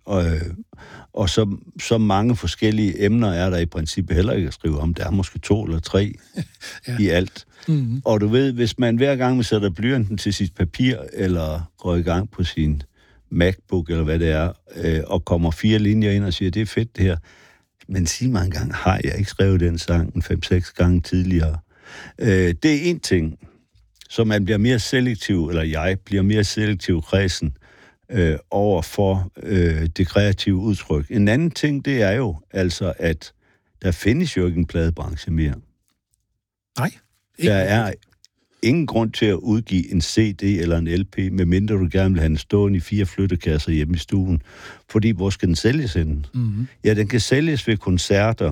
og så mange forskellige emner er der i princippet heller ikke at skrive om. Der er måske 2 eller 3 i alt. Mm-hmm. Og du ved, hvis man hver gang sætter blyanten til sit papir, eller går i gang på sin MacBook, eller hvad det er, og kommer 4 linjer ind og siger, det er fedt det her. Men sig mig engang, har jeg ikke skrevet den sang 5-6 gange tidligere? Det er en ting, så man bliver mere selektiv, eller jeg bliver mere selektiv kredsen, over for det kreative udtryk. En anden ting, det er jo altså, at der findes jo ikke en pladebranche mere. Nej. Der er ingen grund til at udgive en CD eller en LP, medmindre du gerne vil have den stående i 4 flyttekasser hjemme i stuen. Fordi hvor skal den sælges henne? Mm-hmm. Ja, den kan sælges ved koncerter,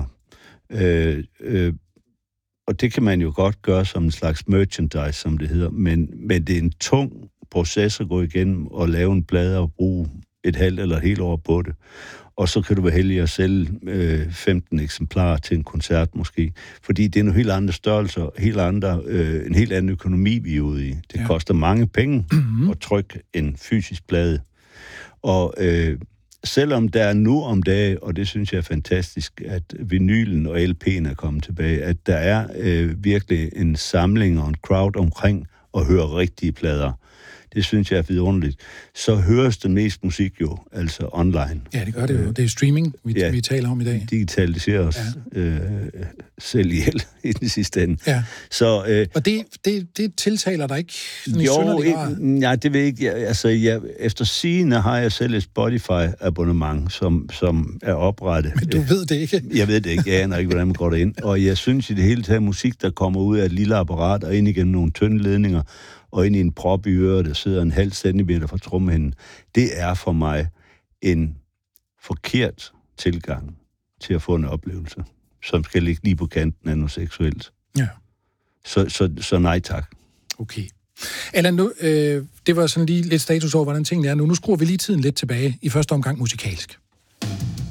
og det kan man jo godt gøre som en slags merchandise, som det hedder, men det er en tung proces at gå igennem og lave en plade og bruge et halvt eller et helt år på det. Og så kan du være heldig at sælge 15 eksemplarer til en koncert måske. Fordi det er nogle helt andre størrelser, en helt anden økonomi, vi er ude i. Det koster mange penge at trykke en fysisk plade. Og selvom der er nu om dagen, og det synes jeg er fantastisk, at vinylen og LP'en er kommet tilbage, at der er virkelig en samling og en crowd omkring at høre rigtige plader. Det synes jeg er vidunderligt. Så høres den mest musik jo, altså online. Ja, det gør det jo. Det er streaming, vi taler om i dag. Digitaliserer os selv ihjel i den sidste ende. Ja. Så, og det tiltaler dig ikke sådan i synderlig grad? Nej, det ved jeg ikke. Efter sigende har jeg selv et Spotify-abonnement, som er oprettet. Men du ved det ikke? Jeg ved det ikke. Jeg aner ikke, hvordan man går derind. Og jeg synes i det hele taget, musik, der kommer ud af et lille apparat og ind igennem nogle tynde ledninger, og ind i en prop i øret, der sidder 0,5 centimeter fra trommehinden, det er for mig en forkert tilgang til at få en oplevelse, som skal ligge lige på kanten af noget seksuelt. Ja. Så nej tak. Okay. Allan, nu, det var sådan lige lidt status over, hvordan tingene er nu. Nu skruer vi lige tiden lidt tilbage, i første omgang musikalsk.